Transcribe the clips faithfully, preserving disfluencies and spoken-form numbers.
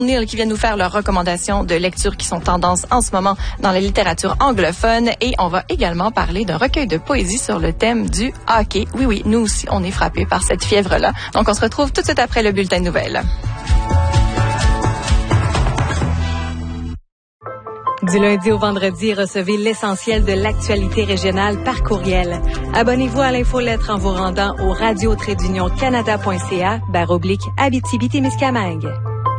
Neil qui viennent nous faire leurs recommandations de lecture qui sont tendances en ce moment dans la littérature anglophone. Et on va également parler d'un recueil de poésie sur le thème du hockey. Oui, oui, nous aussi, on est frappés par cette fièvre-là. Donc, on se retrouve tout de suite après le bulletin de nouvelles. Du lundi au vendredi, recevez l'essentiel de l'actualité régionale par courriel. Abonnez-vous à l'infolettre en vous rendant au radio trait d'union canada point c a barre oblique Abitibi-Témiscamingue.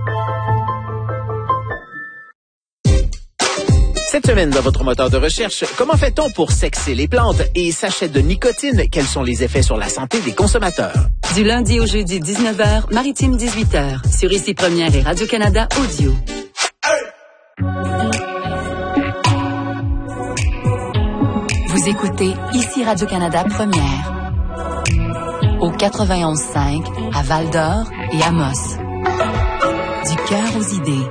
Cette semaine, dans votre moteur de recherche, comment fait-on pour sexer les plantes et sachets de nicotine? Quels sont les effets sur la santé des consommateurs? Du lundi au jeudi, dix-neuf heures, Maritime dix-huit heures, sur Ici Première et Radio-Canada Audio. Vous écoutez Ici Radio-Canada Première, au quatre-vingt-onze cinq, à Val-d'Or et Amos. Du cœur aux idées.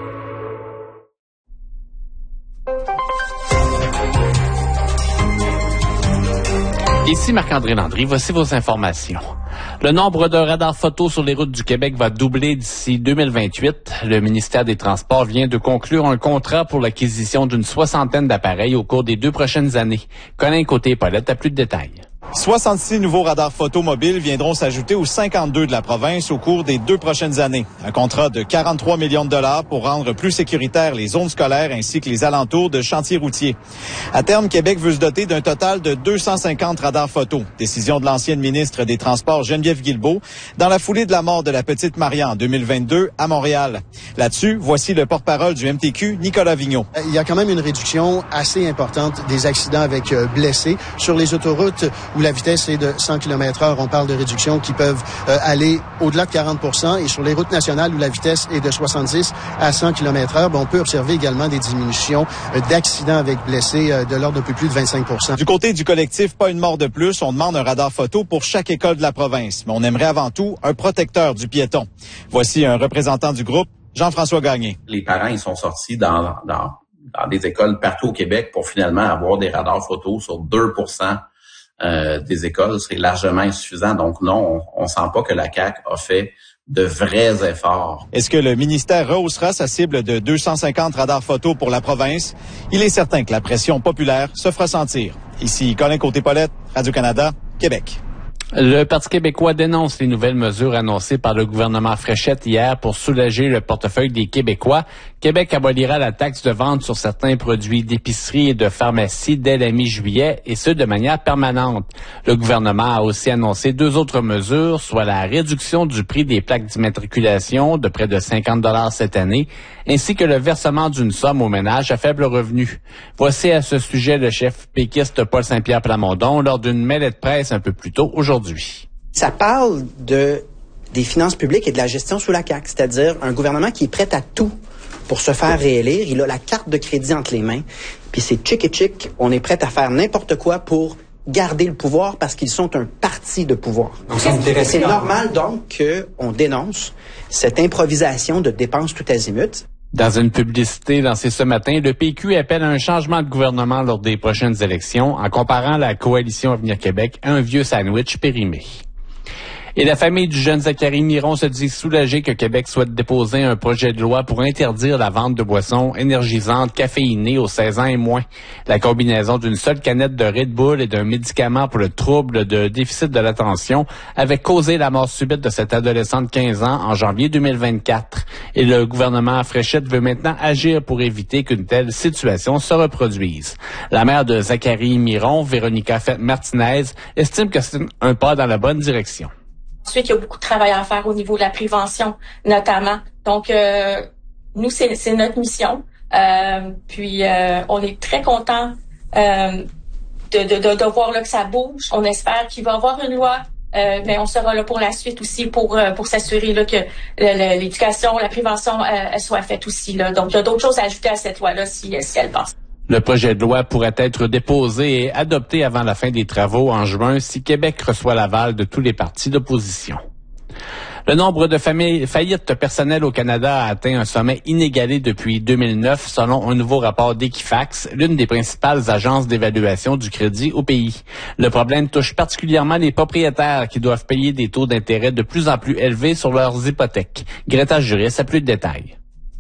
Ici Marc-André Landry, voici vos informations. Le nombre de radars photos sur les routes du Québec va doubler d'ici deux mille vingt-huit. Le ministère des Transports vient de conclure un contrat pour l'acquisition d'une soixantaine d'appareils au cours des deux prochaines années. Colin Côté-Paulette a plus de détails. soixante-six nouveaux radars photo mobiles viendront s'ajouter aux cinquante-deux de la province au cours des deux prochaines années. Un contrat de quarante-trois millions de dollars pour rendre plus sécuritaires les zones scolaires ainsi que les alentours de chantiers routiers. À terme, Québec veut se doter d'un total de deux cent cinquante radars photo. Décision de l'ancienne ministre des Transports Geneviève Guilbeault dans la foulée de la mort de la petite Maria en deux mille vingt-deux à Montréal. Là-dessus, voici le porte-parole du M T Q, Nicolas Vigneault. Il y a quand même une réduction assez importante des accidents avec euh, blessés sur les autoroutes où la vitesse est de cent kilomètres heure. On parle de réductions qui peuvent euh, aller au-delà de quarante pour cent et sur les routes nationales où la vitesse est de soixante-dix à cent kilomètres heure, ben, on peut observer également des diminutions euh, d'accidents avec blessés euh, de l'ordre d'un peu plus de vingt-cinq pour cent. Du côté du collectif Pas une mort de plus, on demande un radar photo pour chaque école de la province. Mais on aimerait avant tout un protecteur du piéton. Voici un représentant du groupe, Jean-François Gagné. Les parents, ils sont sortis dans, dans, dans des écoles partout au Québec pour finalement avoir des radars photos sur deux pour cent Euh, des écoles. C'est largement insuffisant. Donc non, on ne sent pas que la C A Q a fait de vrais efforts. Est-ce que le ministère rehaussera sa cible de deux cent cinquante radars photos pour la province? Il est certain que la pression populaire se fera sentir. Ici Colin Côté-Paulette, Radio-Canada, Québec. Le Parti québécois dénonce les nouvelles mesures annoncées par le gouvernement Fréchette hier pour soulager le portefeuille des Québécois. Québec abolira la taxe de vente sur certains produits d'épicerie et de pharmacie dès la mi-juillet, et ce, de manière permanente. Le gouvernement a aussi annoncé deux autres mesures, soit la réduction du prix des plaques d'immatriculation de près de cinquante dollars cette année, ainsi que le versement d'une somme aux ménages à faible revenu. Voici à ce sujet le chef péquiste Paul Saint-Pierre Plamondon lors d'une mêlée de presse un peu plus tôt aujourd'hui. Ça parle de des finances publiques et de la gestion sous la C A Q, c'est-à-dire un gouvernement qui est prêt à tout pour se faire réélire. Il a la carte de crédit entre les mains, puis c'est chic et chic, on est prêt à faire n'importe quoi pour garder le pouvoir parce qu'ils sont un parti de pouvoir. C'est normal donc qu'on dénonce cette improvisation de dépenses tout azimut. Dans une publicité lancée ce matin, le P Q appelle à un changement de gouvernement lors des prochaines élections en comparant la coalition Avenir Québec à un vieux sandwich périmé. Et la famille du jeune Zachary Miron se dit soulagée que Québec souhaite déposer un projet de loi pour interdire la vente de boissons énergisantes caféinées aux seize ans et moins. La combinaison d'une seule canette de Red Bull et d'un médicament pour le trouble de déficit de l'attention avait causé la mort subite de cet adolescent de quinze ans en janvier deux mille vingt-quatre. Et le gouvernement Fréchette veut maintenant agir pour éviter qu'une telle situation se reproduise. La mère de Zachary Miron, Véronica Martinez, estime que c'est un pas dans la bonne direction. Ensuite, il y a beaucoup de travail à faire au niveau de la prévention, notamment. Donc, euh, nous, c'est, c'est notre mission. Euh, puis, euh, on est très contents euh, de, de, de, de voir là, que ça bouge. On espère qu'il va y avoir une loi, euh, mais on sera là pour la suite aussi pour euh, pour s'assurer là, que le, l'éducation, la prévention euh, elle soit faite aussi. Là. Donc, il y a d'autres choses à ajouter à cette loi-là si, si elle passe. Le projet de loi pourrait être déposé et adopté avant la fin des travaux en juin si Québec reçoit l'aval de tous les partis d'opposition. Le nombre de familles, faillites personnelles au Canada a atteint un sommet inégalé depuis deux mille neuf, selon un nouveau rapport d'Equifax, l'une des principales agences d'évaluation du crédit au pays. Le problème touche particulièrement les propriétaires qui doivent payer des taux d'intérêt de plus en plus élevés sur leurs hypothèques. Greta Juris a plus de détails.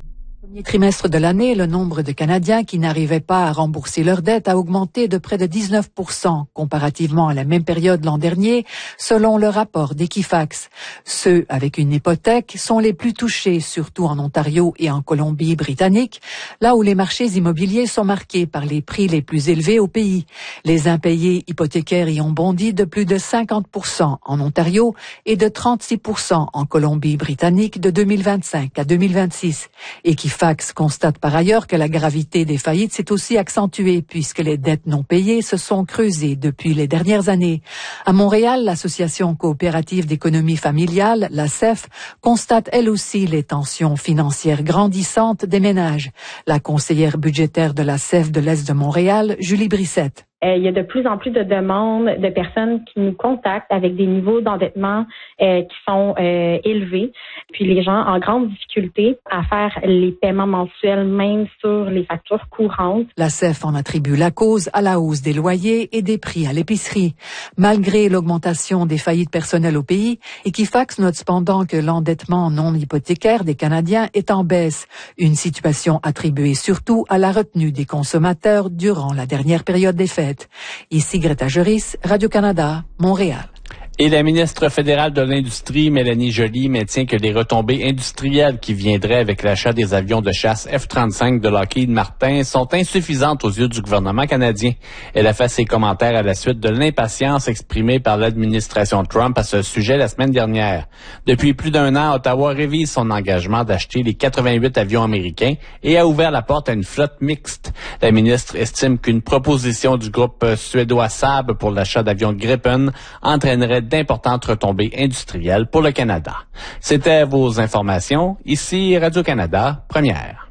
Premier trimestre de l'année, le nombre de Canadiens qui n'arrivaient pas à rembourser leurs dettes a augmenté de près de dix-neuf pour cent comparativement à la même période l'an dernier, selon le rapport d'Equifax. Ceux avec une hypothèque sont les plus touchés, surtout en Ontario et en Colombie-Britannique, là où les marchés immobiliers sont marqués par les prix les plus élevés au pays. Les impayés hypothécaires y ont bondi de plus de cinquante pour cent en Ontario et de trente-six pour cent en Colombie-Britannique de deux mille vingt-cinq à deux mille vingt-six. Equifax constate par ailleurs que la gravité des faillites s'est aussi accentuée puisque les dettes non payées se sont creusées depuis les dernières années. À Montréal, l'Association coopérative d'économie familiale, la S E F, constate elle aussi les tensions financières grandissantes des ménages. La conseillère budgétaire de la S E F de l'Est de Montréal, Julie Brissette. Euh, il y a de plus en plus de demandes de personnes qui nous contactent avec des niveaux d'endettement euh, qui sont euh, élevés. Puis les gens en grande difficulté à faire les paiements mensuels, même sur les factures courantes. La S E F en attribue la cause à la hausse des loyers et des prix à l'épicerie. Malgré l'augmentation des faillites personnelles au pays, Equifax note cependant que l'endettement non hypothécaire des Canadiens est en baisse. Une situation attribuée surtout à la retenue des consommateurs durant la dernière période des fêtes. Ici Greta Juris, Radio-Canada, Montréal. Et la ministre fédérale de l'Industrie, Mélanie Joly, maintient que les retombées industrielles qui viendraient avec l'achat des avions de chasse F trente-cinq de Lockheed Martin sont insuffisantes aux yeux du gouvernement canadien. Elle a fait ses commentaires à la suite de l'impatience exprimée par l'administration Trump à ce sujet la semaine dernière. Depuis plus d'un an, Ottawa révise son engagement d'acheter les quatre-vingt-huit avions américains et a ouvert la porte à une flotte mixte. La ministre estime qu'une proposition du groupe suédois Saab pour l'achat d'avions Gripen entraînerait d'importantes retombées industrielles pour le Canada. C'était vos informations. Ici Radio-Canada, première.